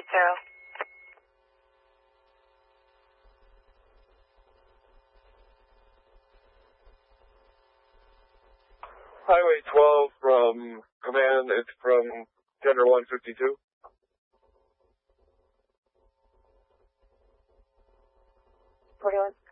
Highway 12 from command, it's from Tender 152. 41.